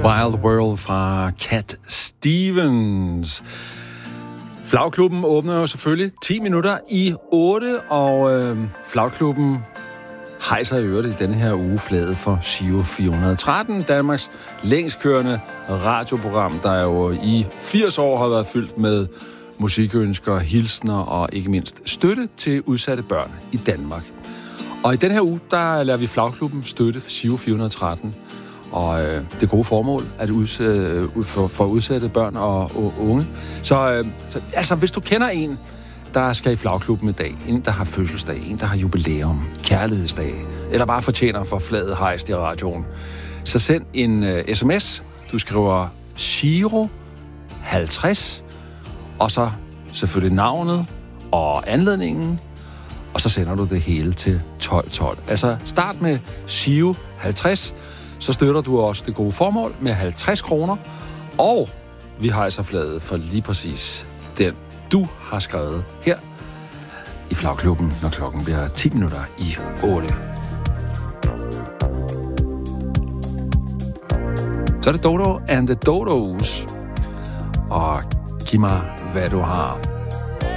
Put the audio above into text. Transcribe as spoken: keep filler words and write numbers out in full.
Wild World fra Cat Stevens. Flagklubben åbner jo selvfølgelig ti minutter i otte, og øh, Flagklubben hejser i øvrigt i denne her uge flaget for Giro fire hundrede og tretten, Danmarks længstkørende radioprogram, der jo i firs år har været fyldt med musikønsker, hilsner og ikke mindst støtte til udsatte børn i Danmark. Og i den her uge, der lader vi Flagklubben støtte Giro fire hundrede og tretten, og øh, det gode formål at udsætte, for, for udsatte børn og, og unge. Så, øh, så altså, hvis du kender en, der skal i Flagklubben i dag, en, der har fødselsdag, en, der har jubilæum, kærlighedsdag, eller bare fortjener for flaget hejst i radioen, så send en uh, sms. Du skriver Giro halvtreds, og så selvfølgelig navnet og anledningen, og så sender du det hele til tolv tolv. Altså start med Giro halvtreds, så støtter du også det gode formål med halvtreds kroner, og vi hejser flaget for lige præcis den, du har skrevet her i Flagklubben, når klokken bliver ti minutter i otte. Så er det Dodo and the Dodos, og giv mig, hvad du har.